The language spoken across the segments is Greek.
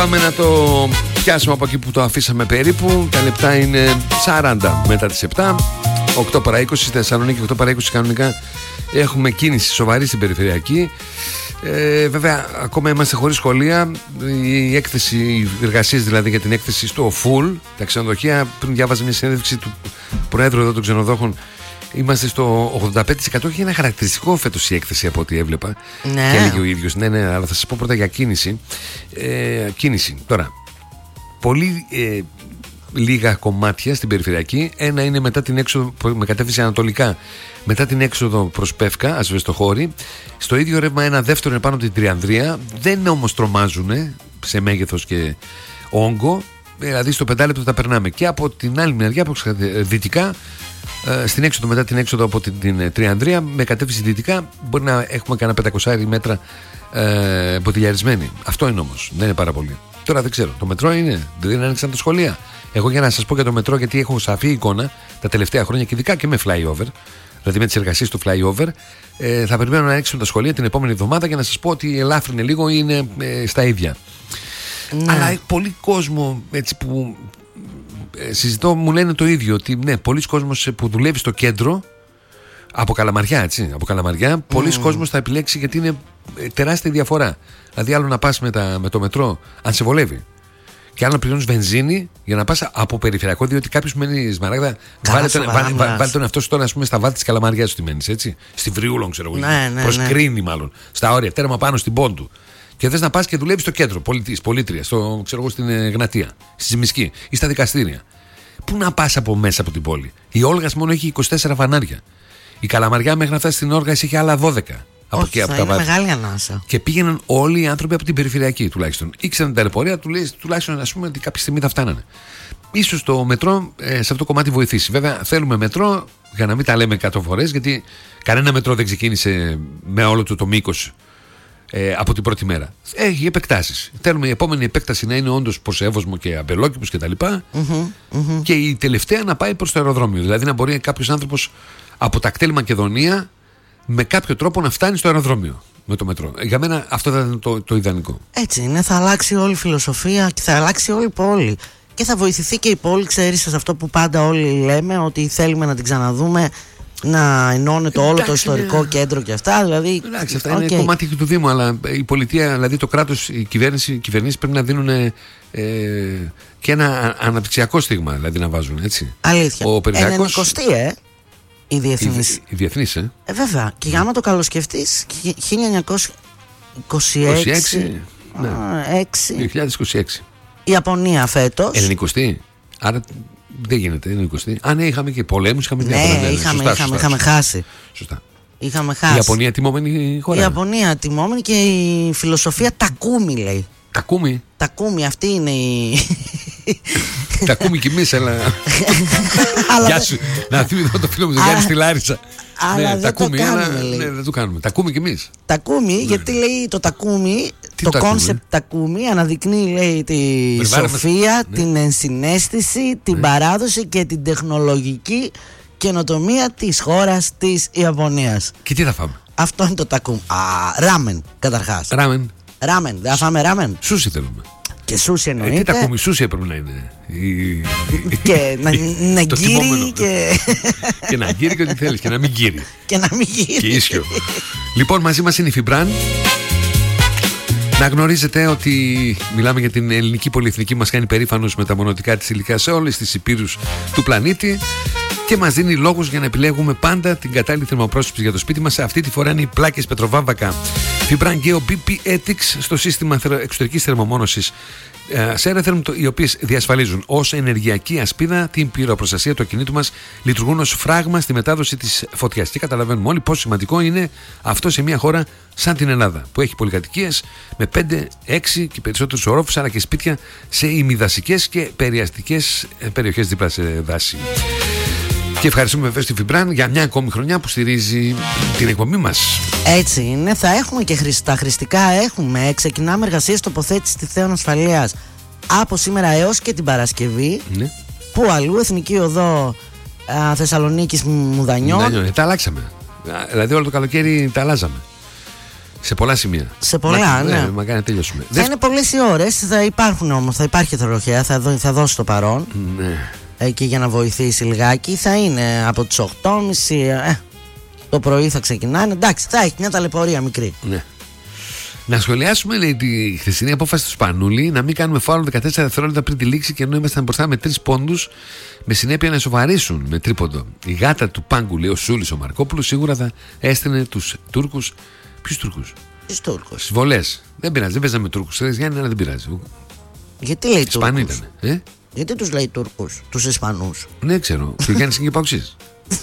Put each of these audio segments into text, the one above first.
Πάμε να το πιάσουμε από εκεί που το αφήσαμε περίπου. Τα λεπτά είναι 40 μετά τις 7. 8 παρά 20 στη Θεσσαλονίκη, 8 παρά 20 κανονικά. Έχουμε κίνηση σοβαρή στην περιφερειακή. Βέβαια, ακόμα είμαστε χωρίς σχολεία. Η έκθεση, οι εργασίες δηλαδή για την έκθεση στο full, τα ξενοδοχεία, πριν διάβαζα μια συνέντευξη του Προέδρου εδώ των ξενοδόχων, είμαστε στο 85%. Έχει ένα χαρακτηριστικό φέτος η έκθεση από ό,τι έβλεπα. Ναι. Και έλεγε ο ίδιος. Ναι, αλλά θα σας πω πρώτα για κίνηση. Κίνηση. Τώρα, πολύ λίγα κομμάτια στην περιφερειακή. Ένα είναι μετά την έξοδο, με κατεύθυνση ανατολικά, μετά την έξοδο προς Πεύκα, Ασβεστοχώρη. Στο ίδιο ρεύμα ένα δεύτερο είναι πάνω από την Τριανδρία. Δεν όμως τρομάζουν σε μέγεθος και όγκο. Δηλαδή στο 5 λεπτό τα περνάμε. Και από την άλλη μεριά, από δυτικά, στην έξοδο, μετά την έξοδο από την Τριανδρία, με κατεύθυνση δυτικά, μπορεί να έχουμε κανένα 500 μέτρα μποτιλιαρισμένοι. Αυτό είναι όμως. Δεν είναι πάρα πολύ. Τώρα δεν ξέρω. Το μετρό δεν άνοιξαν τα σχολεία. Εγώ για να σας πω για το μετρό, γιατί έχω σαφή εικόνα τα τελευταία χρόνια και ειδικά και με flyover, δηλαδή με τις εργασίες του flyover, θα περιμένω να ανοίξουν τα σχολεία την επόμενη εβδομάδα για να σας πω ότι ελάφρυνε λίγο ή είναι στα ίδια. Ναι. Αλλά πολύ κόσμο έτσι που συζητώ μου λένε το ίδιο, ότι ναι, πολλοί κόσμος που δουλεύει στο κέντρο, από Καλαμαριά, έτσι, από Καλαμαριά, πολλοί κόσμος θα επιλέξει, γιατί είναι τεράστια διαφορά. Δηλαδή άλλο να πας με το μετρό, αν σε βολεύει, και άλλο να πληρώνεις βενζίνη για να πας από περιφερειακό, διότι κάποιος μένει Σμαράγδα. Βάλε τον εαυτό σου τώρα, ας πούμε, στα βάθη της Καλαμαριάς σου, τι μένεις, έτσι. Στη Βριούλων, ξέρω εγώ. Ναι, προς Κρίνη, μάλλον. Στα όρια, τέρμα πάνω στην Πόντου. Και θες να πας και δουλεύεις στο κέντρο, πολίτρια, στην Εγνατία, στη Ζημισκή ή στα δικαστήρια. Πού να πας από μέσα από την πόλη? Η Όλγας μόνο έχει 24 φανάρια. Η Καλαμαριά μέχρι να φτάσει στην Όλγας είχε άλλα 12. Από εκεί, από τα βάθη. Μεγάλη ανάσα. Και πήγαιναν όλοι οι άνθρωποι από την περιφερειακή τουλάχιστον. Ήξεραν την ταλαιπωρία, τουλάχιστον ας πούμε ότι κάποια στιγμή θα φτάνανε. Ίσως το μετρό σε αυτό το κομμάτι βοηθήσει. Βέβαια, θέλουμε μετρό, για να μην τα λέμε 100 φορές, γιατί κανένα μετρό δεν ξεκίνησε με όλο το μήκος από την πρώτη μέρα. Έχει επεκτάσεις. Θέλουμε η επόμενη επέκταση να είναι όντως προς Εύωσμο και Αμπελόκηπους κτλ. Και η τελευταία να πάει προς το αεροδρόμιο. Δηλαδή να μπορεί κάποιος άνθρωπος από τα κτέλ Μακεδονία με κάποιο τρόπο να φτάνει στο αεροδρόμιο με το μετρό. Για μένα αυτό θα ήταν το ιδανικό. Έτσι είναι, θα αλλάξει όλη η φιλοσοφία και θα αλλάξει όλη η πόλη. Και θα βοηθηθεί και η πόλη, ξέρεις, σε αυτό που πάντα όλοι λέμε, ότι θέλουμε να την ξαναδούμε, να ενώνεται όλο το ιστορικό κέντρο και αυτά. Δηλαδή, εντάξει, αυτά είναι κομμάτι του Δήμου, αλλά η πολιτεία, δηλαδή το κράτος, οι κυβερνήσεις πρέπει να δίνουν και ένα αναπτυξιακό στίγμα, δηλαδή να βάζουν, έτσι. Αλήθεια. Ο περιφερειακός. Η διεθνής, βέβαια. Και άμα το καλοσκεφτείς, 1926. Ναι. 2026. Η Ιαπωνία φέτος. 90. Άρα δεν γίνεται, είναι 20. Α, ναι, είχαμε και πολέμους, είχαμε είχαμε χάσει. Σωστά. Είχαμε χάσει. Η Ιαπωνία τιμόμενη χώρα. Η Ιαπωνία τιμόμενη και η φιλοσοφία Τακούμι, λέει. Τακούμι. Τακούμι, αυτή είναι η. Τακούμι κι εμείς, αλλά. Γεια σου. Να θυμηθώ το φίλο μου τον Γιάννη στη Λάρισα. Αλλά δεν το κάνουμε, λέει. Ναι, δεν το κάνουμε. Τακούμι κι εμείς. Τακούμι, γιατί λέει το τακούμι, το κόνσεπτ τακούμι αναδεικνύει, λέει, τη σοφία, την ενσυναίσθηση, την παράδοση και την τεχνολογική καινοτομία της χώρας της Ιαπωνίας. Και τι θα φάμε? Αυτό είναι το τακούμι. Ράμεν, καταρχάς. Ράμεν. Δεν θα φάμε ράμεν. Σούσι θέλουμε. Και σούσι εννοείται. Τι τακούμι, σούσι έπρεπε να είναι. Και να γύρει και να γύρει και ό,τι θέλεις. Και να μην γύρει. Και ίσιο. Λοιπόν, μαζί μας είναι η Φιμπράν. Να γνωρίζετε ότι μιλάμε για την ελληνική πολυεθνική, μας κάνει περήφανος με τα μονοτικά της υλικά σε όλες τις υπήρους του πλανήτη και μας δίνει λόγους για να επιλέγουμε πάντα την κατάλληλη θερμοπρόσωψη για το σπίτι μας. Αυτή τη φορά είναι οι πλάκες Πετροβάμβακα Fibran Geo BP Ethics στο σύστημα εξωτερικής θερμομόνωσης Σέρεθερμ, οι οποίες διασφαλίζουν ως ενεργειακή ασπίδα την πυροπροστασία του ακινήτου μας, λειτουργούν ως φράγμα στη μετάδοση της φωτιάς. Και καταλαβαίνουμε όλοι πόσο σημαντικό είναι αυτό σε μια χώρα σαν την Ελλάδα, που έχει πολυκατοικίες με 5, 6 και περισσότερους ορόφους, αλλά και σπίτια σε ημιδασικές και περιαστικές περιοχές δίπλα σε δάση. Και ευχαριστούμε βέβαια στη Φιμπράν για μια ακόμη χρονιά που στηρίζει την εκπομπή μας. Έτσι είναι, θα έχουμε και τα χρηστικά έχουμε. Ξεκινάμε εργασίες τοποθέτησης στη Θέων Ασφαλείας από σήμερα έως και την Παρασκευή. Ναι. Πού αλλού? Εθνική Οδό Θεσσαλονίκης Μουδανιών. Τα αλλάξαμε. Δηλαδή όλο το καλοκαίρι τα αλλάζαμε. Σε πολλά σημεία. Σε πολλά, ναι. Μακάρι να τελειώσουμε. Θα είναι πολλές οι ώρες, θα υπάρχουν όμως, θα υπάρχει τροχέα, θα δώσει το παρόν. Ναι. Εκεί για να βοηθήσει λιγάκι. Θα είναι από τις 8.30 το πρωί θα ξεκινάνε. Εντάξει, θα έχει μια ταλαιπωρία μικρή. Ναι. Να σχολιάσουμε, λέει, τη χθεσινή απόφαση του Σπανούλη να μην κάνουμε φάουλ 14 δευτερόλεπτα πριν τη λήξη και ενώ ήμασταν μπροστά με 3 πόντους, με συνέπεια να ισοβαρίσουν με τρίποντο. Η γάτα του Πάγκου, λέει ο Σούλης ο Μαρκόπουλος, σίγουρα θα έστελνε τους Τούρκους. Ποιους Τούρκους? Τους Τούρκους. Στις βολές. Δεν πειράζει, δεν παίζαμε Τούρκους. Γιάννη, αλλά δεν πειράζει. Γιατί λέει Ισπανοί Τούρκους? ήταν. Γιατί τους λέει Τούρκους, τους Ισπανούς? Ναι, ξέρω. Και ο Γιάννης είναι και παοξής.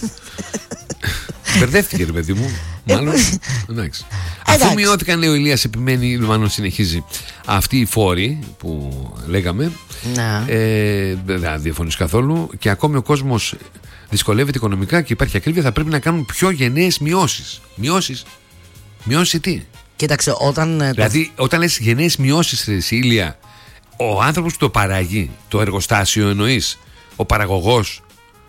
Μπερδεύτηκε, ρε παιδί μου. Μάλλον. Εντάξει. Αφού μειώθηκαν, λέει ο Ηλίας, επιμένει, μάλλον συνεχίζει, αυτοί οι φόροι που λέγαμε. Δεν διαφωνείς καθόλου. Και ακόμη ο κόσμος δυσκολεύεται οικονομικά και υπάρχει ακρίβεια. Θα πρέπει να κάνουν πιο γενναίες μειώσεις. Μειώσεις τι? Κοίταξε, όταν. Δηλαδή, όταν λες γενναίες μειώσεις, Ηλία, ο άνθρωπος που το παράγει, το εργοστάσιο εννοείς, ο παραγωγός.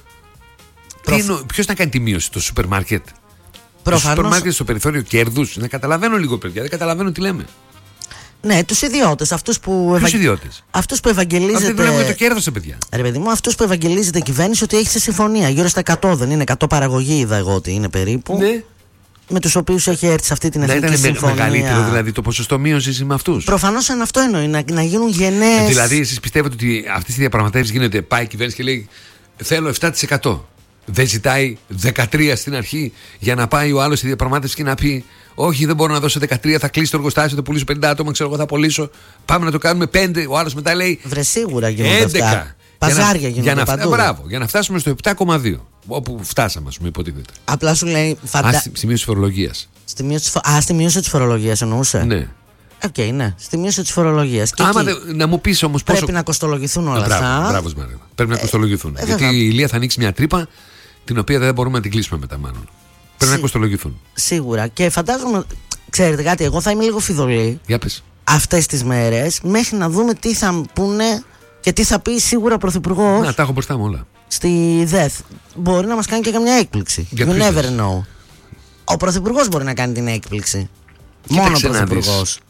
Ποιος να κάνει τη μείωση, το σούπερ μάρκετ? Το σούπερ μάρκετ στο περιθώριο κέρδους? Να καταλαβαίνω λίγο, παιδιά, δεν καταλαβαίνω τι λέμε. Ναι, τους ιδιώτες, αυτούς που ευαγγελίζεται. Αυτοί δουλεύουν για το κέρδος, παιδιά. Ρε παιδί μου, αυτούς που ευαγγελίζεται η κυβέρνηση ότι έχει σε συμφωνία. Γύρω στα 100 δεν είναι, 100 παραγωγή είδα εγώ ότι είναι περίπου. Ναι. Με τους οποίους έχει έρθει σε αυτή την εθνική συμφωνία. Να ήταν μεγαλύτερο δηλαδή το ποσοστό μείωσης με αυτούς. Προφανώς είναι αυτό εννοεί, να γίνουν γενναίες. Δηλαδή, εσείς πιστεύετε ότι αυτές οι διαπραγματεύσεις γίνεται, πάει η κυβέρνηση και λέει θέλω 7%. Δεν ζητάει 13% στην αρχή για να πάει ο άλλος στη διαπραγμάτευση και να πει όχι, δεν μπορώ να δώσω 13%, θα κλείσει το εργοστάσιο, θα πουλήσω 50 άτομα, ξέρω εγώ, θα πωλήσω. Πάμε να το κάνουμε 5%. Ο άλλος μετά λέει βρε, σίγουρα γίνονται 11%. Αυτά. Παζάρια γίνονται παντού. Μπράβο, για να φτάσουμε στο 7,2%. Όπου φτάσαμε, ας πούμε, υποτίθεται. Απλά σου λέει. Στη μείωση της φορολογίας. Στη μείωση της φορολογίας εννοούσε. Ναι. Ναι, στη μείωση της φορολογίας. Να μου πεις όμως πόσο. Πρέπει να κοστολογηθούν όλα αυτά. Μπράβο, Μαρία. Πρέπει να κοστολογηθούν. Γιατί η Ηλία θα ανοίξει μια τρύπα την οποία δεν μπορούμε να την κλείσουμε μετά, μάλλον. Πρέπει να κοστολογηθούν. Σίγουρα. Και φαντάζομαι, ξέρετε κάτι, εγώ θα είμαι λίγο φιδωλή αυτές τις μέρες μέχρι να δούμε τι θα πούνε και τι θα πει σίγουρα ο Πρωθυπουργός. Να, τα έχω μπροστά μου όλα. Στη ΔΕΘ. Μπορεί να μας κάνει και καμιά έκπληξη. You never know. Ο Πρωθυπουργός μπορεί να κάνει την έκπληξη. Μόνο ο Πρωθυπουργός.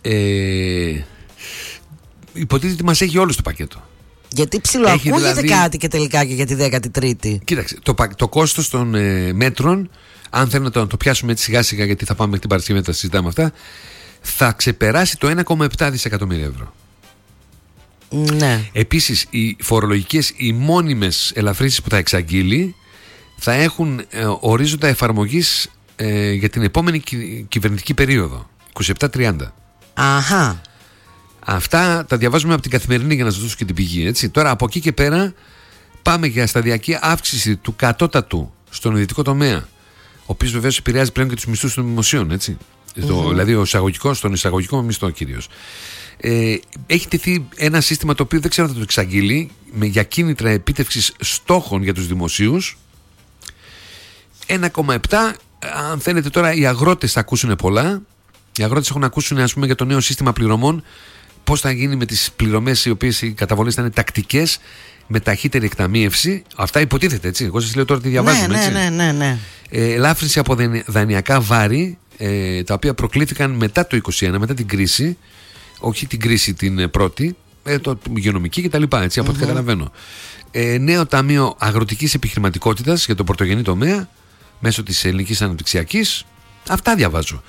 Υποτίθεται ότι μας έχει όλο το πακέτο. Γιατί ψιλοακούγεται δηλαδή κάτι και τελικά και για τη 13η. Κοίταξε, το κόστος των μέτρων, αν θέλουμε να το πιάσουμε έτσι σιγά σιγά, γιατί θα πάμε μέχρι την Παρασκευή να τα συζητάμε αυτά, θα ξεπεράσει το 1,7 δισεκατομμύρια ευρώ. Ναι. Επίσης, οι φορολογικές, οι μόνιμες ελαφρύνσεις που θα εξαγγείλει θα έχουν ορίζοντα εφαρμογής για την επόμενη κυβερνητική περίοδο, 27-30. Αχα. Αυτά τα διαβάζουμε από την Καθημερινή για να σας δώσω και την πηγή, έτσι. Τώρα από εκεί και πέρα πάμε για σταδιακή αύξηση του κατώτατου στον ιδιωτικό τομέα, ο οποίος βεβαίως επηρεάζει πλέον και τους μισθούς των δημοσίων, έτσι. Δηλαδή στον εισαγωγικό μισθό κυρίως. Έχει τεθεί ένα σύστημα το οποίο δεν ξέρω αν θα το εξαγγείλει, για κίνητρα επίτευξης στόχων για τους δημοσίους. 1,7. Αν θέλετε τώρα, οι αγρότες θα ακούσουν πολλά. Οι αγρότες έχουν ακούσουν, ας πούμε, για το νέο σύστημα πληρωμών, πώς θα γίνει με τις πληρωμές οι οποίες οι καταβολές θα είναι τακτικές, με ταχύτερη εκταμείευση. Αυτά υποτίθεται, έτσι. Εγώ σας λέω τώρα τι διαβάζουμε, έτσι. Ναι. Ελάφρυνση από δανειακά βάρη, τα οποία προκλήθηκαν μετά το 2021, μετά την κρίση. Όχι την κρίση την πρώτη, το υγειονομική κτλ. Έτσι, από ό,τι καταλαβαίνω. Νέο ταμείο αγροτικής επιχειρηματικότητας για τον πρωτογενή τομέα μέσω της ελληνικής αναπτυξιακής. Αυτά διαβάζω.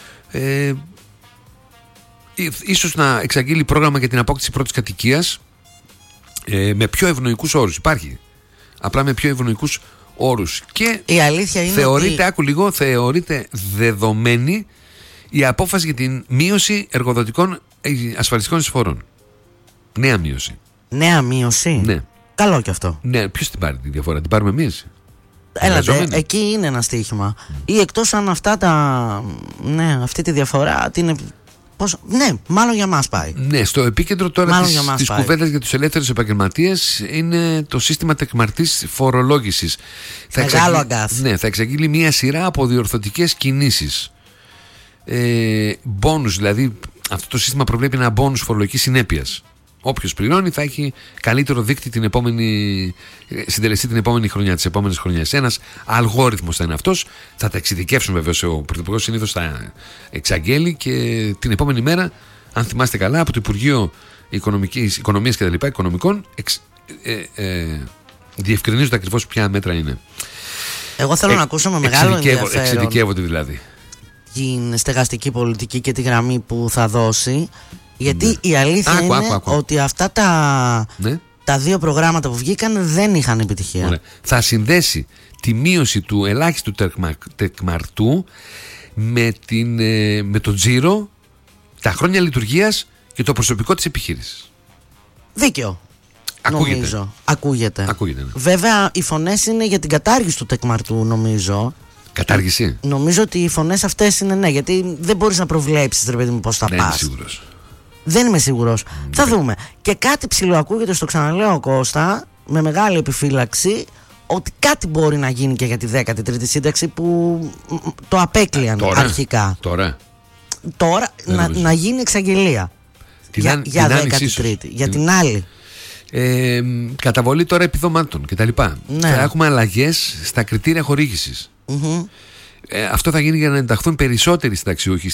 Ίσως να εξαγγείλει πρόγραμμα για την απόκτηση πρώτης κατοικίας με πιο ευνοϊκούς όρους. Υπάρχει. Απλά με πιο ευνοϊκούς όρους. Και η αλήθεια είναι θεωρείται δεδομένη η απόφαση για την μείωση εργοδοτικών ασφαλιστικών εισφορών. Νέα μείωση. Νέα μείωση. Ναι. Καλό κι αυτό. Ναι, ποιος την πάρει τη διαφορά, την πάρουμε εμείς? Έλατε, εκεί είναι ένα στοίχημα. Ή εκτός αν αυτή τη διαφορά ναι, μάλλον για μας πάει. Ναι, στο επίκεντρο τώρα της κουβέντας για τους ελεύθερους επαγγελματίες είναι το σύστημα τεκμαρτής φορολόγησης. Μεγάλο αγκάθ. Ναι, θα εξαγγείλει μια σειρά από διορθωτικές κινήσεις. Μπόνους, δηλαδή αυτό το σύστημα προβλέπει ένα μπόνους φορολογικής συνέπειας Όποιος πληρώνει θα έχει καλύτερο δείκτη συντελεστή την επόμενη χρονιά, τις επόμενες χρονιές. Ένας αλγόριθμος θα είναι αυτός. Θα τα εξειδικεύσουν βεβαίως. Ο Πρωθυπουργός συνήθως θα εξαγγέλει και την επόμενη μέρα, αν θυμάστε καλά, από το Υπουργείο Οικονομίας και τα λοιπά, Οικονομικών, διευκρινίζονται ακριβώς ποια μέτρα είναι. Εγώ θέλω να ακούσω με μεγάλο ενδιαφέρον. Εξειδικεύονται δηλαδή. Την στεγαστική πολιτική και τη γραμμή που θα δώσει. Γιατί η αλήθεια είναι ότι αυτά τα δύο προγράμματα που βγήκαν δεν είχαν επιτυχία. Ωραία. Θα συνδέσει τη μείωση του ελάχιστου τεκμαρτού με το τζίρο, τα χρόνια λειτουργίας και το προσωπικό της επιχείρησης. Δίκαιο. Ακούγεται. Ναι. Βέβαια οι φωνές είναι για την κατάργηση του τεκμαρτού, νομίζω. Κατάργηση. Νομίζω ότι οι φωνές αυτές είναι ναι, γιατί δεν μπορείς να προβλέψεις, ρε παιδί μου, πώς θα πας. Δεν είμαι σίγουρος. Δεν είμαι σίγουρος. Θα δούμε. Και κάτι ψηλοακούγεται, στο ξαναλέω, Κώστα, με μεγάλη επιφύλαξη, ότι κάτι μπορεί να γίνει και για τη 13η σύνταξη που το απέκλειαν αρχικά. Τώρα να γίνει εξαγγελία για 13η, για την άλλη. Καταβολή τώρα επιδομάτων κτλ. Ναι. Θα έχουμε αλλαγές στα κριτήρια χορήγησης. Αυτό θα γίνει για να ενταχθούν περισσότεροι συνταξιούχοι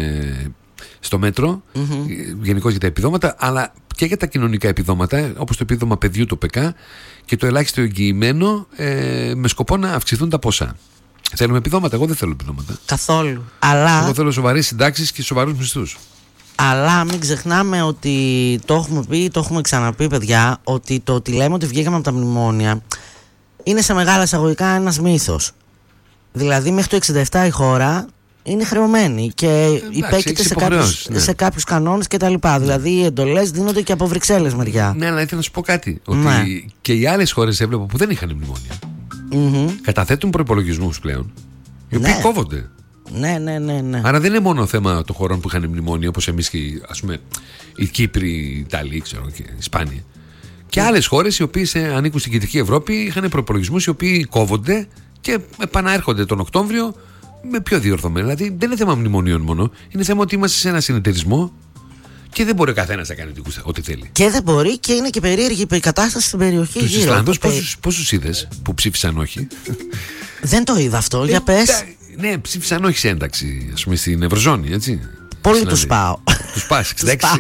στο μέτρο, γενικώς για τα επιδόματα, αλλά και για τα κοινωνικά επιδόματα, όπως το επίδομα παιδιού, το ΠΚ, και το ελάχιστο εγγυημένο, με σκοπό να αυξηθούν τα ποσά. Θέλουμε επιδόματα? Εγώ δεν θέλω επιδόματα. Καθόλου. Αλλά... Εγώ θέλω σοβαρές συντάξεις και σοβαρούς μισθούς. Αλλά μην ξεχνάμε ότι το έχουμε πει, το έχουμε ξαναπεί, παιδιά, ότι το ότι λέμε ότι βγήκαμε από τα μνημόνια είναι σε μεγάλα εισαγωγικά ένας μύθος. Δηλαδή μέχρι το 67 η χώρα είναι χρεωμένη και υπέκειται σε κάποιους κανόνες και τα λοιπά. Δηλαδή οι εντολές δίνονται και από Βρυξέλλες μεριά. Ναι, αλλά ήθελα να σου πω κάτι. Ότι και οι άλλες χώρες έβλεπα που δεν είχαν μνημόνια καταθέτουν προϋπολογισμούς πλέον, οι οποίοι κόβονται. Ναι. Άρα δεν είναι μόνο θέμα των χωρών που είχαν μνημόνια, όπως εμείς και ας πούμε οι Κύπροι, οι Ιταλοί, ξέρω, και οι Ισπάνοι. Και άλλες χώρες οι οποίες ανήκουν στην Κεντρική Ευρώπη είχαν προϋπολογισμούς οι οποίοι κόβονται και επαναέρχονται τον Οκτώβριο με πιο διορθωμένα. Δηλαδή δεν είναι θέμα μνημονίων μόνο. Είναι θέμα ότι είμαστε σε ένα συνεταιρισμό και δεν μπορεί ο καθένας να κάνει ό,τι θέλει. Και δεν μπορεί, και είναι και περίεργη η κατάσταση στην περιοχή. Τους Ισλανδούς πόσους είδες που ψήφισαν όχι? Δεν το είδα αυτό, για πες. Ναι, ψήφισαν όχι σε ένταξη, ας πούμε, στην Ευρωζώνη, έτσι. Πολύ τους πάω. Τους πας,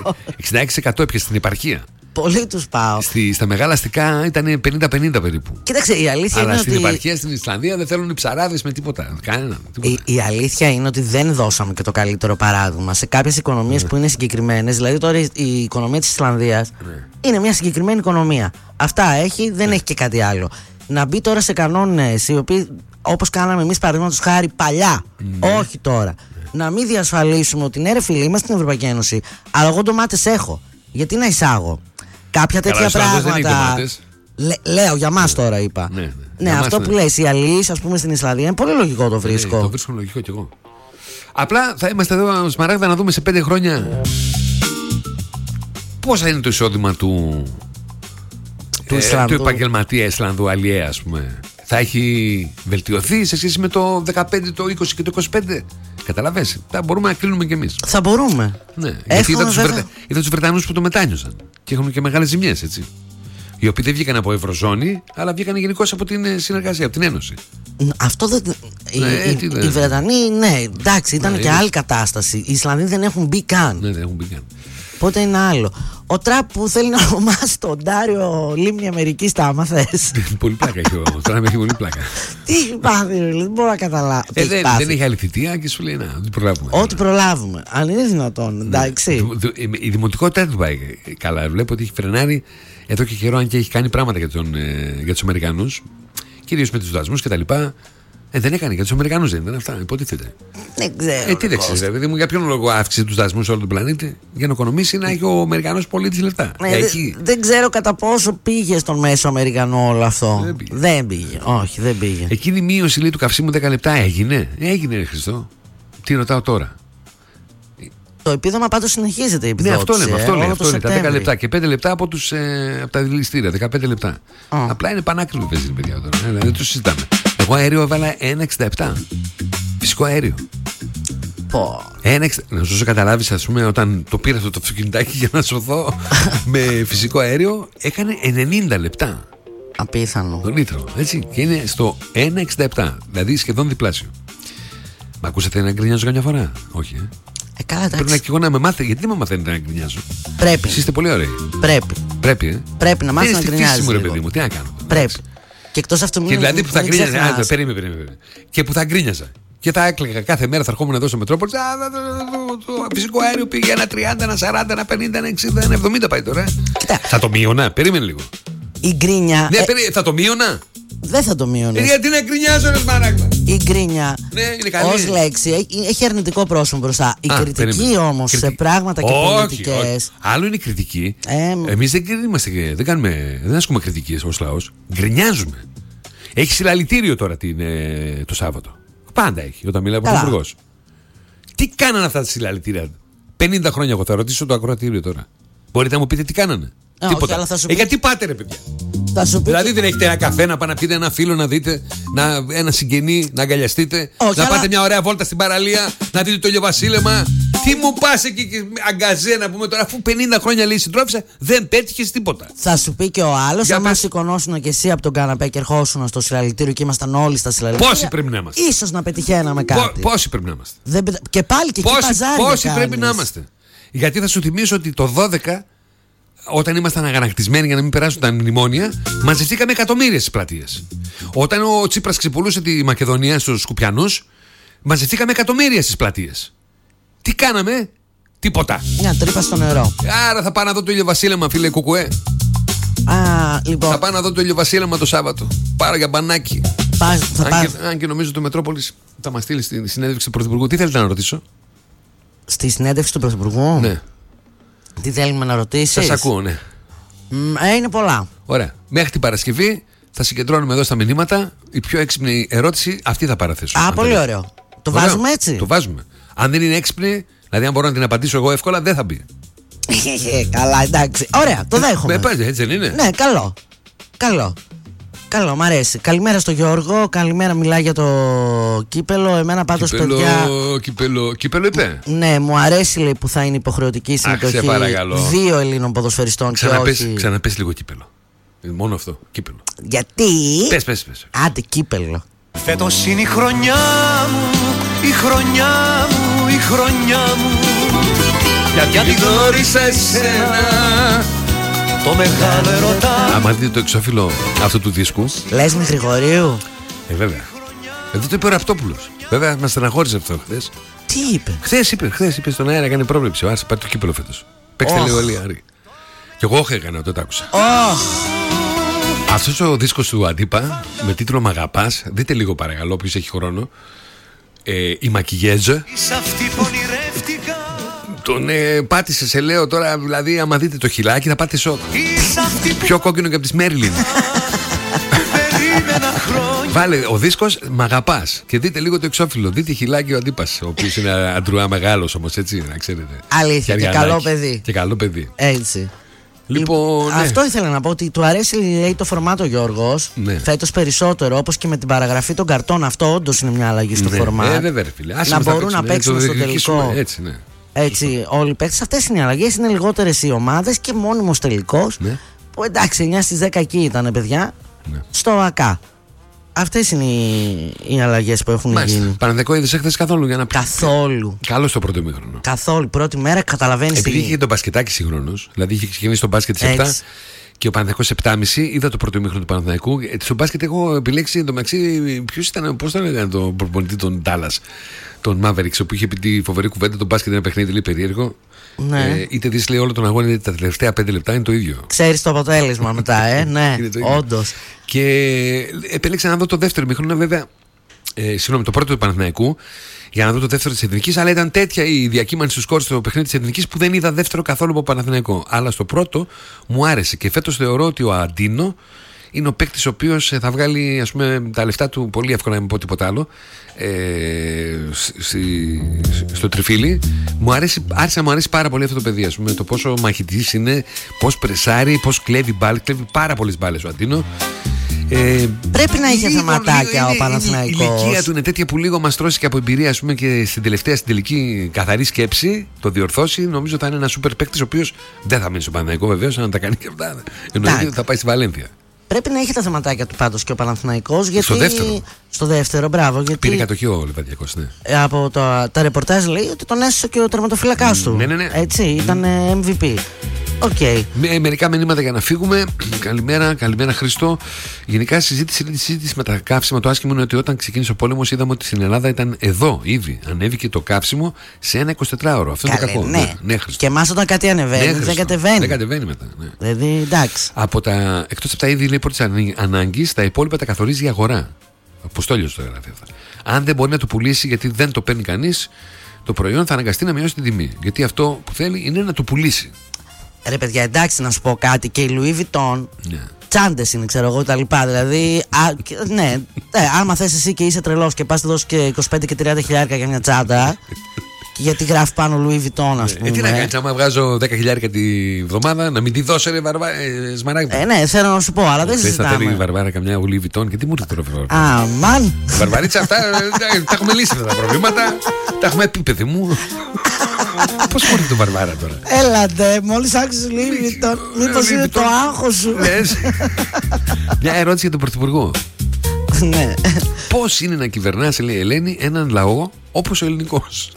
66% έπιασε στην επαρχία. Πολύ τους πάω. Στα μεγάλα αστικά ήταν 50-50 περίπου. Κοίταξε, η αλήθεια αλλά είναι στην ότι... επαρχία, στην Ισλανδία δεν θέλουν οι ψαράδες με τίποτα. Κανένα. Η αλήθεια είναι ότι δεν δώσαμε και το καλύτερο παράδειγμα. Σε κάποιες οικονομίες που είναι συγκεκριμένες, δηλαδή τώρα η οικονομία της Ισλανδίας είναι μια συγκεκριμένη οικονομία. Αυτά έχει, δεν έχει και κάτι άλλο. Να μπει τώρα σε κανόνες οι οποίοι, όπως κάναμε εμείς παραδείγματος χάρη παλιά, όχι τώρα, να μην διασφαλίσουμε ότι ναι, ρε φίλοι, είμαστε στην Ευρωπαϊκή Ένωση, αλλά εγώ ντομάτες έχω. Γιατί να εισάγω? Κάποια τέτοια πράγματα. Λέω για μας τώρα, είπα. Ναι, αυτό που λες, οι αλληλείς, ας πούμε, στην Ισλανδία είναι πολύ λογικό, το βρίσκω. Το βρίσκω λογικό κι εγώ. Απλά θα είμαστε εδώ, Σμαράγδα, να δούμε σε 5 χρόνια πώς θα είναι το εισόδημα του επαγγελματία Ισλανδού αλλιέα, ας πούμε. Θα έχει βελτιωθεί σε σχέση με το 15, το 20 και το 25? Καταλαβες, θα μπορούμε να κρίνουμε κι εμείς. Θα μπορούμε. Ναι, γιατί είδα τους Βρετανούς που το μετάνιωσαν και έχουν και μεγάλες ζημιές, έτσι. Οι οποίοι δεν βγήκαν από Ευρωζώνη, αλλά βγήκαν γενικώς από την συνεργασία, από την Ένωση. Αυτό δεν. Οι Βρετανοί, ναι, εντάξει, ήταν και άλλη κατάσταση. Οι Ισλανδοί δεν έχουν μπει καν. Ναι, δεν έχουν μπει καν. Οπότε είναι άλλο. Ο Τραπ που θέλει να ονομάσει τον Ντάριο Λίμνη Αμερικής, τα άμα θες. Πολύ πλάκα έχει ο Τραπ, έχει πολύ πλάκα. Τι έχει πάθει, δεν μπορώ να καταλάβω. Δεν έχει άλλη θητεία και σου λέει να, ό,τι προλάβουμε. Ό,τι προλάβουμε. Αν είναι δυνατόν, εντάξει. Η δημοτικότητα δεν του πάει καλά. Βλέπω ότι έχει φρενάρει εδώ και καιρό, αν και έχει κάνει πράγματα για τους Αμερικανούς, κυρίως με τους δασμούς κτλ. Δεν έκανε για τους Αμερικανούς, δεν ήταν αυτά, υποτίθεται. Δεν ξέρω. Τι δεν ξέρεις, δηλαδή μου, για ποιον λόγο αύξησε τους δασμούς σε όλο τον πλανήτη? Για να οικονομήσει, να έχει ο Αμερικανός πολίτης λεφτά. Δεν ξέρω κατά πόσο πήγε στον μέσο Αμερικανό όλο αυτό. Δεν πήγε. Όχι, δεν πήγε. Εκείνη η μείωση, λέει, του καυσίμου 10 λεπτά έγινε. Έγινε, ρε Χριστό. Τι ρωτάω τώρα? Το επίδομα πάντως συνεχίζεται. Η ναι, αυτό λέμε. Τα 10 λεπτά και 5 λεπτά από τα δηληστήρια. 15 λεπτά. Απλά είναι πανάκριβο, παίζει, παιδιά, τώρα. Δεν το συζητάμε. Εγώ αέριο έβαλα 1,67. Φυσικό αέριο. Να σου καταλάβεις, ας πούμε, όταν το πήρα αυτό το αυτοκινητάκι για να σωθώ με φυσικό αέριο, έκανε 90 λεπτά. Απίθανο. Το λίτρο, έτσι. Και είναι στο 1,67, δηλαδή σχεδόν διπλάσιο. Μ' ακούσατε να γκρινιάζω καμιά φορά? Όχι, Καλά, πρέπει να και εγώ να με μάθετε. Γιατί δεν με μαθαίνετε να γκρινιάζω? Πρέπει. Εσείς είστε πολύ ωραίοι. Πρέπει. Πρέπει να μάθεις να γκρινιάζεις. Μου, ρε παιδί μου, τι να κάνω? Πρέπει. Και εκτός αυτού και δηλαδή που θα γκρίνιαζα. Περίμενε. Και που θα γκρίνιαζα. Και θα έκλαιγα κάθε μέρα, θα ερχόμουν εδώ στο Μετρόπολη. Το φυσικό αέριο πήγε ένα 30, ένα 40, ένα 50, ένα 60, ένα 70 πάει τώρα. Κοίτα. Θα το μείωνα, περίμενε λίγο. Η γκρίνια. Ναι, θα το μείωνα. Δεν θα το μείωνες. Γιατί να γκρινιάζω, ρε μάραγκλα? Η γκρίνια ως λέξη έχει αρνητικό πρόσωπο μπροστά. Η κριτική όμως σε πράγματα και πολιτικές. Άλλο είναι η κριτική. Εμείς δεν ασκούμε κριτική ως λαός. Γκρινιάζουμε. Έχει συλλαλητήριο τώρα το Σάββατο. Πάντα έχει όταν μιλάει ο Πρωθυπουργός. Τι κάνανε αυτά τα συλλαλητήρια? 50 χρόνια εγώ θα ρωτήσω το ακροατήριο τώρα. Μπορείτε να μου πείτε τι κάνανε? Τίποτα. Όχι, θα σου πει... Γιατί πάτε, ρε παιδιά? Δηλαδή δεν έχετε ένα καφέ να πάνε να πιείτε, ένα φίλο να δείτε, ένα συγγενή να αγκαλιαστείτε, να πάτε μια ωραία βόλτα στην παραλία, να δείτε το ηλιοβασίλεμα? Τι μου πας εκεί και αγκαζέ να πούμε τώρα, αφού 50 χρόνια λέει συντρόφισσα, δεν πέτυχες τίποτα. Θα σου πει και ο άλλος, άμα σηκωνόσουν και εσύ από τον καναπέ και ερχόσουν στο συλλαλητήριο και ήμασταν όλοι στα συλλαλητήρια. Πόσοι πρέπει να είμαστε? Ίσως να πετυχαίναμε κάτι. Πόσοι πρέπει να είμαστε? Και πάλι και εκεί παζάρια. Πόσοι πρέπει να είμαστε? Γιατί θα σου θυμίσω ότι το 12, όταν ήμασταν αγανακτισμένοι για να μην περάσουν τα μνημόνια, μαζευτήκαμε εκατομμύρια στις πλατείες. Όταν ο Τσίπρας ξεπουλούσε τη Μακεδονία στους Σκουπιανούς, μαζευτήκαμε εκατομμύρια στις πλατείες. Τι κάναμε? Τίποτα. Μια τρύπα στο νερό. Άρα θα πάω να δω το ηλιοβασίλεμα, φίλε Κουκουέ. Λοιπόν. Θα πάω να δω το ηλιοβασίλεμα το Σάββατο. Πάρω για μπανάκι. Αν και νομίζω το Μετρόπολης θα μας στείλει στη συνέντευξη του Πρωθυπουργού. Τι θέλετε να ρωτήσω? Στη συνέντευξη του Πρωθυπουργού? Ναι. Τι θέλουμε να ρωτήσεις? Σας ακούω, ναι. Είναι πολλά. Ωραία. Μέχρι την Παρασκευή θα συγκεντρώνουμε εδώ στα μηνύματα. Η πιο έξυπνη ερώτηση αυτή θα παραθέσω. Πολύ ωραίο. Το βάζουμε έτσι? Το βάζουμε. Αν δεν είναι έξυπνη, δηλαδή αν μπορώ να την απαντήσω εγώ εύκολα, δεν θα μπει. Καλά, εντάξει. Ωραία, το δέχομαι. Έτσι δεν είναι? Ναι, καλό, μ' αρέσει. Καλημέρα στο Γιώργο. Καλημέρα, μιλάει για το κύπελο. Εμένα πάντως, παιδιά. Κύπελο είπε. Ναι, μου αρέσει, λέει, που θα είναι υποχρεωτική συμμετοχή 2 Ελλήνων ποδοσφαιριστών. Ξαναπες λίγο κύπελο. Μόνο αυτό, κύπελο. Γιατί? Πες. Άντε, κύπελο. Φέτος είναι η χρονιά μου, η χρονιά μου, η χρονιά μου. Γιατί γνώρισα εσένα, το μεγάλο ερωτά. Άμα δείτε το εξώφυλλο αυτού του δίσκου. Λες με Γρηγορίου? Βέβαια. Εδώ το είπε ο Ραπτόπουλος. Βέβαια μας στεναχώρησε αυτό χθες. Τι είπε? Χθες είπε στον αέρα, έκανε πρόβλεψη. Άρεσε, πάρει το κύπελο φέτος. Παίξτε λίγο Άρη. Και εγώ όχι έκανα, το άκουσα. Αυτός ο δίσκος του Αντίπα με τίτλο «Μ' αγαπάς», δείτε λίγο παρακαλώ, όποιος έχει χρόνο. Η Μακιγέζε. Τον πάτησε, σε λέω τώρα, δηλαδή άμα δείτε το χιλάκι θα πάτε σοκ. Πιο κόκκινο και από τις Μέριλιν. Βάλε ο δίσκος «Μ' αγαπάς» και δείτε λίγο το εξώφυλλο. Δείτε χιλάκι ο Αντίπας, ο οποίος είναι αντρουά μεγάλος όμως, έτσι, να ξέρετε. Αλήθεια, και καλό παιδί. Και καλό παιδί. Έτσι. Λοιπόν, ναι. Αυτό ήθελα να πω, ότι του αρέσει, λέει, το φορμάτο Γιώργος. Ναι. Φέτος περισσότερο, όπως και με την παραγραφή των καρτών. Αυτό όντως είναι μια αλλαγή στο φορμάτ. Να μπορούν να παίξουν στο τελικό. Έτσι, ναι. Έτσι, όλοι οι παίκτες. Αυτές είναι οι αλλαγές. Είναι λιγότερες οι ομάδες και μόνιμος τελικός. Ναι. Που εντάξει, 9 στις 10 εκεί ήταν, παιδιά. Ναι. Στο ΑΚΑ. Αυτές είναι οι αλλαγές που έχουν γίνει. Παναθηναϊκό είδες χθες καθόλου για να πει? Καθόλου. Καλό στο πρώτο ημίχρονο. Καθόλου. Πρώτη μέρα καταλαβαίνεις. Επειδή είχε το μπασκετάκι συγχρόνως, δηλαδή είχε ξεκινήσει το μπάσκετ στις 7 και ο Παναθηναϊκός 7.30, είδα το πρώτο ημίχρονο του Παναθηναϊκού. Στο μπάσκετ έχω επιλέξει εντωμεταξύ ποιος ήταν, πώς τον έλεγαν τον προπονητή των Dallas, τον Mavericks, που είχε πει τη φοβερή κουβέντα: το μπάσκετ είναι ένα παιχνίδι λίγο περίεργο. Ναι. Είτε δεις, λέει, όλο τον αγώνα, είτε τα τελευταία 5 λεπτά είναι το ίδιο. Ξέρεις το αποτέλεσμα μετά, ναι, όντως. Και επέλεξα να δω το δεύτερο ημίχρονο, βέβαια. Συγγνώμη, το πρώτο του Παναθηναϊκού, για να δω το δεύτερο της Εθνικής, αλλά ήταν τέτοια η διακύμανση του σκορ στο παιχνίδι της Εθνικής που δεν είδα δεύτερο καθόλου από Παναθηναϊκό. Αλλά στο πρώτο μου άρεσε και φέτος θεωρώ ότι ο Αντίνο είναι ο παίκτης ο οποίος θα βγάλει, ας πούμε, τα λεφτά του πολύ εύκολα, να μην πω τίποτα άλλο, στο τριφύλι. Άρχισε να μου αρέσει πάρα πολύ αυτό το παιδί, ας πούμε, το πόσο μαχητής είναι, πώς πρεσάρει, πώς κλέβει μπάλες, κλέβει πάρα πολλές μπάλες ο Αντίνο. Πρέπει να είχε θεματάκια ο Παναθηναϊκός. Η ηλικία του είναι τέτοια που λίγο μας τρώσει και από εμπειρία, ας πούμε, και στην τελική καθαρή σκέψη το διορθώσει. Νομίζω θα είναι ένα σούπερ παίκτης ο οποίος δεν θα μείνει στο Παναθηναϊκό, βεβαίως, αν τα κάνει και αυτά. Εννοείται ότι θα πάει στη Βαλένθια. Πρέπει να είχε τα θεματάκια του πάντως και ο Παναθηναϊκός. Γιατί... Στο δεύτερο, μπράβο. Γιατί... Πήρε κατοχή ο Λιβαδιακός, ναι. Από τα ρεπορτάζ λέει ότι τον έσωσε και ο τερματοφύλακάς του. Ναι. Έτσι, ήταν MVP. Okay. Μερικά μηνύματα για να φύγουμε. Καλημέρα Χριστό. Γενικά συζήτηση με τα καύσιμα. Το άσχημο είναι ότι όταν ξεκίνησε ο πόλεμος είδαμε ότι στην Ελλάδα ήταν εδώ ήδη. Ανέβηκε το καύσιμο σε ένα 24ωρο. Αυτό είναι το κακό. Ναι, και εμάς όταν κάτι ανεβαίνει δεν κατεβαίνει. Δεν κατεβαίνει μετά. Ναι. Δηλαδή εντάξει. Εκτός από τα είδη λέει πρώτης ανάγκης, τα υπόλοιπα τα καθορίζει η αγορά. Αποστόλιος το έγραφε αυτά. Αν δεν μπορεί να το πουλήσει γιατί δεν το παίρνει κανείς, το προϊόν θα αναγκαστεί να μειώσει την τιμή. Γιατί αυτό που θέλει είναι να το πουλήσει. Ρε παιδιά, εντάξει να σου πω κάτι, και η Louis Vuitton τσάντες είναι, ξέρω εγώ, τα λοιπά. Δηλαδή, άμα θες εσύ και είσαι τρελός και πας να δώσεις και 25 και 30 χιλιάρικα για μια τσάντα, και γιατί γράφει πάνω Louis Vuitton, ας πούμε. Τι να κάνεις, άμα βγάζω 10 χιλιάρικα τη βδομάδα, να μην τη δώσω, ρε Σμαράγδα. Ναι, θέλω να σου πω, αλλά δεν συζητάμε. Θα θέλει η Βαρβάρα καμιά Louis Vuitton και τι μου ήρθε τώρα. Αμάν. Βαρβαρίτσα, αυτά τα έχουμε λύσει αυτά τα προβλήματα. Τα έχουμε πει, παιδί μου. Πώς μπορεί το Βαρβάρα τώρα. Έλατε, μόλις άκουσες Louis Vuitton, μήπως είναι το άγχος σου. Μια ερώτηση για τον Πρωθυπουργό. Ναι. Πώς είναι να κυβερνάς, λέει η Ελένη, έναν λαό όπως ο ελληνικός.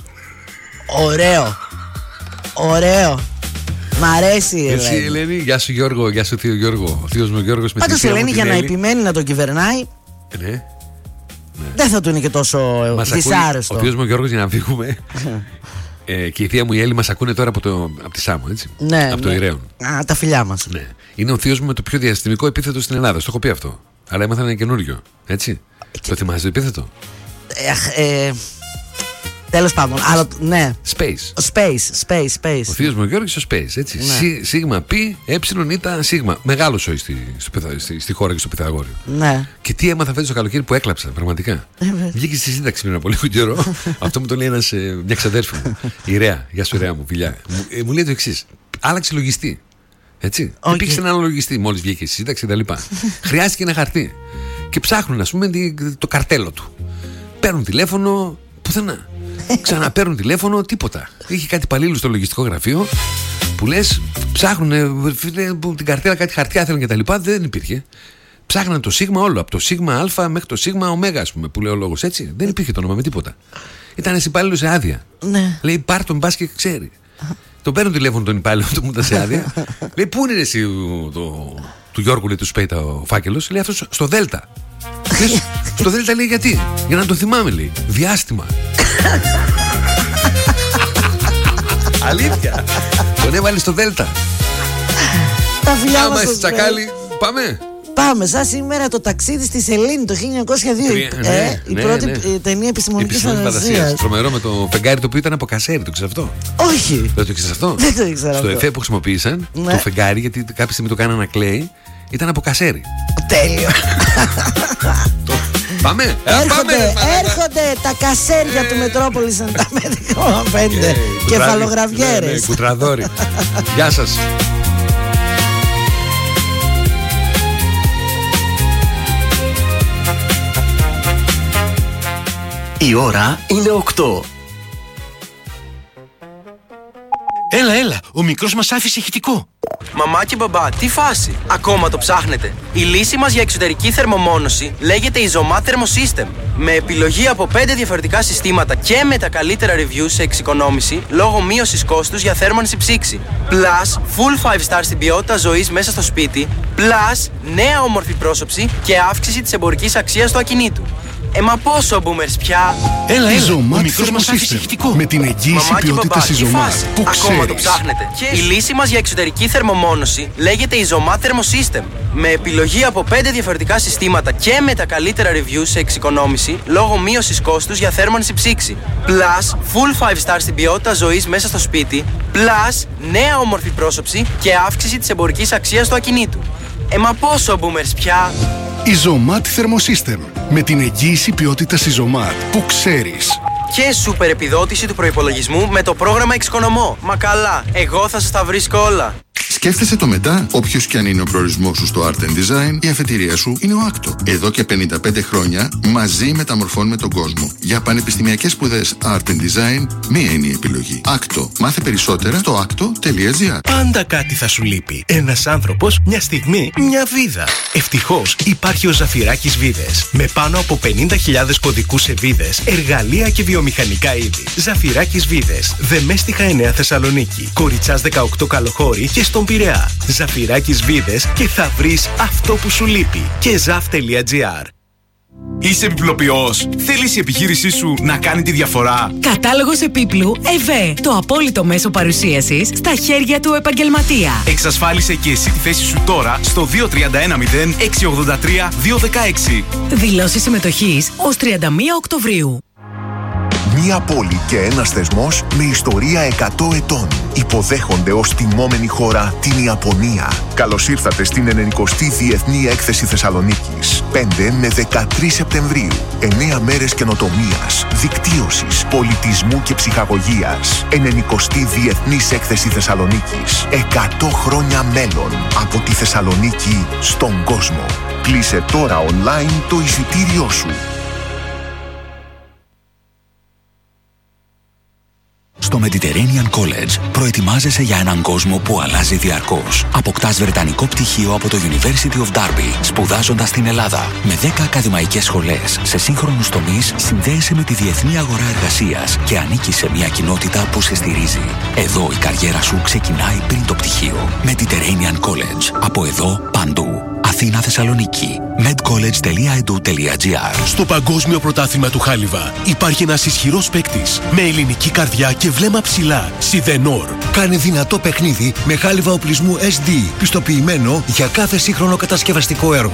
Ωραίο. Μ' αρέσει η Ελένη. Εσύ Ελένη, γεια σου Γιώργο, γεια σου θείο Γιώργο. Ο θείος μου Γιώργος με πάντως η Ελένη για να επιμένει να τον κυβερνάει, δεν θα του είναι και τόσο δυσάρεστο. Ο θείος μου Γιώργος, για να φύγουμε. Και η θεία μου η Έλλη μας ακούνε τώρα από τη Σάμο, έτσι. Ναι, από το Ηραίον. Τα φιλιά μας. Ναι. Είναι ο θείος μου με το πιο διαστημικό επίθετο στην Ελλάδα. Στο έχω πει αυτό. Αλλά έμαθα ένα καινούριο. Έτσι. Το θυμάσαι το επίθετο. Τέλος πάντων. Ναι. Space. Ο θείος μου ο Γιώργης ο Space. Έτσι. Ναι. Σίγμα πι, ήτα, σίγμα. Μεγάλο σόι στη χώρα και στο Πυθαγόριο. Ναι. Και τι έμαθα φέτος το καλοκαίρι που έκλαψα, πραγματικά. Βγήκε στη σύνταξη πριν από λίγο καιρό. Αυτό μου το λέει μια ξαδέρφη μου. Η Ρέα, γεια σου Ρέα μου, φιλιά. Μου λέει το εξής. Άλλαξε λογιστή. Έτσι. Υπήρξε ένα άλλο λογιστή μόλις βγήκε στη σύνταξη κτλ. Χρειάστηκε ένα χαρτί. Και ψάχνουν, ας πούμε, το καρτέλο του. Παίρνουν τηλέφωνο, πουθενά. Ξαναπαίρνουν τηλέφωνο, τίποτα. Είχε κάτι υπαλλήλους στο λογιστικό γραφείο που λες, ψάχνουν την καρτέλα, κάτι χαρτιά θέλουν κτλ. Δεν υπήρχε. Ψάχναν το σίγμα όλο, από το σίγμα α μέχρι το σίγμα ω, ας πούμε, που λέει ο λόγος, έτσι. Δεν υπήρχε το όνομα με τίποτα. Ήταν ένας υπάλληλος σε άδεια. Ναι. Λέει, πάρ' τον μπας και ξέρει. Τον παίρνουν τηλέφωνο τον υπάλληλο του που ήταν σε άδεια. Λέει, πού είναι εσύ του Γιώργου, λέει, του Σπέιτα ο φάκελος. Λέει, αυτός στο Δέλτα. Στο Δέλτα, λέει, γιατί? Για να το θυμάμαι, λέει. Διάστημα. Αλήθεια. Τον έβαλε στο Δέλτα. Τα φιλιά μας. Άμα είσαι τσακάλι, πάμε. Πάμε, σαν σήμερα το ταξίδι στη Σελήνη το 1902. Η πρώτη ταινία επιστημονικής φαντασίας. Τρομερό με το φεγγάρι το οποίο ήταν από κασέρι, το ξέρεις αυτό? Όχι. Δεν το ξέρεις αυτό? Δεν το ήξερα. Στο εφέ που χρησιμοποίησαν, το φεγγάρι, γιατί κάποια στιγμή το κάνανε να κλαίει, ήταν από κασέρι. Τέλειο. Πάμε. Έρχονται τα κασέρια του Μετρόπολης 95,5 κεφαλογραβιέρες. Κουτραδόρι. Γεια σας. Η ώρα είναι 8. Έλα, ο μικρός μας άφησε ηχητικό. Μαμά και μπαμπά, τι φάση? Ακόμα το ψάχνετε? Η λύση μας για εξωτερική θερμομόνωση λέγεται Isomat Thermosystem. Με επιλογή από 5 διαφορετικά συστήματα και με τα καλύτερα reviews σε εξοικονόμηση λόγω μείωσης κόστους για θέρμανση ψήξη. Plus, full 5 star στην ποιότητα ζωής μέσα στο σπίτι. Plus, νέα όμορφη πρόσωψη και αύξηση της εμπορικής αξίας του ακινήτου. Μα πόσο boomers πια? Έλα, ο μικρός μας άφησε ηχητικό. Με την εγγύηση ποιότητας Isomat που ξέρεις. Ακόμα το ψάχνετε? Η λύση μας για εξωτερική θερμομόνωση λέγεται Isomat Thermosystem. Με επιλογή από 5 διαφορετικά συστήματα και με τα καλύτερα reviews σε εξοικονόμηση λόγω μείωσης κόστους για θέρμανση ψήξη. Plus, full 5 star στην ποιότητα ζωής μέσα στο σπίτι. Plus, νέα όμορφη πρόσωψη και αύξηση της εμπορικής αξίας του ακινήτου. Μα πόσο boomers πια? Isomat Thermosystem. Με την εγγύηση ποιότητας Isomat που ξέρεις. Και σούπερ επιδότηση του προϋπολογισμού με το πρόγραμμα Εξοικονομώ. Μα καλά, εγώ θα σας τα βρίσκω όλα. Σκέφτεσαι το μετά. Όποιος και αν είναι ο προορισμός σου στο Art and Design, η αφετηρία σου είναι ο Άκτο. Εδώ και 55 χρόνια μαζί μεταμορφώνουμε τον κόσμο. Για πανεπιστημιακές σπουδές Art and Design, μία είναι η επιλογή. Άκτο. Μάθε περισσότερα στο acto.gr. Πάντα κάτι θα σου λείπει. Ένας άνθρωπος, μια στιγμή, μια βίδα. Ευτυχώς υπάρχει ο Ζαφυράκης Βίδες. Με πάνω από 50.000 κωδικούς σε βίδες, εργαλεία και βιομηχανικά είδη. Ζαφυράκης Βίδες. Δεμέστιχα 9 Θεσσαλονίκη. Κοριτσάς 18 Καλοχώρη και στον Πειραιά. Ζαφυράκης Βίδες και θα βρεις αυτό που σου λείπει. Και zaf.gr. Είσαι επιπλοποιός. Θέλεις η επιχείρησή σου να κάνει τη διαφορά. Κατάλογος επίπλου ΕΒΕ. Το απόλυτο μέσο παρουσίασης στα χέρια του επαγγελματία. Εξασφάλισε και εσύ τη θέση σου τώρα στο 2310-683-216. Δηλώσεις συμμετοχής ως 31 Οκτωβρίου. Μία πόλη και ένας θεσμός με ιστορία 100 ετών. Υποδέχονται ως τιμόμενη χώρα την Ιαπωνία. Καλώς ήρθατε στην 90η Διεθνή Έκθεση Θεσσαλονίκης. 5 με 13 Σεπτεμβρίου. 9 μέρες καινοτομίας, δικτύωσης, πολιτισμού και ψυχαγωγίας. 90η Διεθνής Έκθεση Θεσσαλονίκης. 100 χρόνια μέλλον. Από τη Θεσσαλονίκη στον κόσμο. Κλείσε τώρα online το εισιτήριό σου. Στο Mediterranean College προετοιμάζεσαι για έναν κόσμο που αλλάζει διαρκώς. Αποκτάς βρετανικό πτυχίο από το University of Derby, σπουδάζοντας στην Ελλάδα. Με 10 ακαδημαϊκές σχολές σε σύγχρονους τομείς, συνδέεσαι με τη διεθνή αγορά εργασίας και ανήκεις σε μια κοινότητα που σε στηρίζει. Εδώ η καριέρα σου ξεκινάει πριν το πτυχίο. Mediterranean College. Από εδώ παντού. Αθήνα, Θεσσαλονίκη. medcollege.edu.gr. Στο Παγκόσμιο Πρωτάθλημα του Χάλιβα υπάρχει ένας ισχυρός παίκτης με ελληνική καρδιά και βλέμμα ψηλά. Σιδενόρ. Κάνε δυνατό παιχνίδι με χάλιβα οπλισμού SD, πιστοποιημένο για κάθε σύγχρονο κατασκευαστικό έργο.